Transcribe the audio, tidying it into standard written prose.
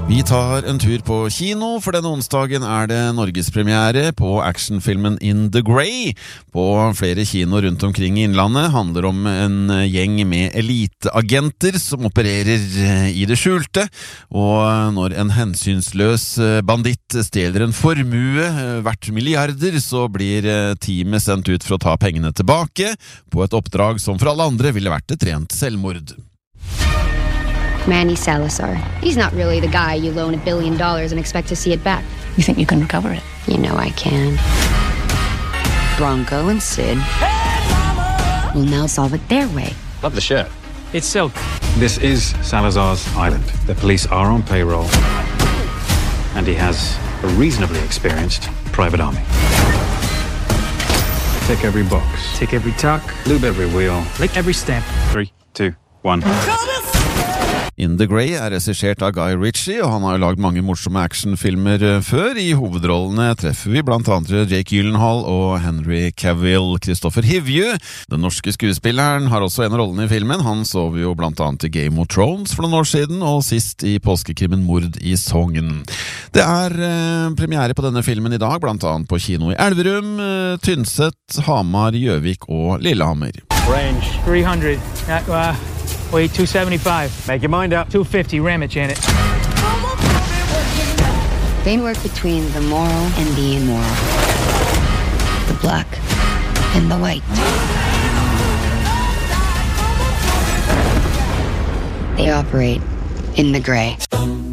Vi tar en tur på kino, for denne onsdagen er det norgespremiere på actionfilmen In the Grey. På flere kinoer rundt omkring i Innlandet handler om en gjeng med eliteagenter som opererer i det skjulte, og når en hensynsløs banditt stjeler en formue verdt milliarder, så blir teamet sendt ut for å ta pengene tilbake på et oppdrag som for alle andre ville vært et rent selvmord. Manny Salazar. He's not really the guy you loan $1 billion and expect to see it back. You think you can recover it? You know I can. Bronco and Sid will now solve it their way. Love the shirt. It's silk. This is Salazar's island. The police are on payroll. And he has a reasonably experienced private army. Tick every box. Tick every tuck. Lube every wheel. Lick every stamp. 3, 2, 1. In the Grey er regissert av Guy Ritchie, og han har jo lagd mange morsomme actionfilmer før. I hovedrollene treffer vi blant annet Jake Gyllenhaal og Henry Cavill. Kristoffer Hivju, den norske skuespilleren, har også en av rollene i filmen. Han så vi jo blant annet i Game of Thrones for noen år siden, og sist i påskekrimmen Mord i Sogn. Det er premiere på denne filmen i dag, blant annet på kino i Elverum, Tynset, Hamar, Gjøvik og Lillehammer. Range 300. Wait, 275. Make your mind up. 250. Ram it, Janet. They work between the moral and the immoral. The black and the white. They operate in the gray.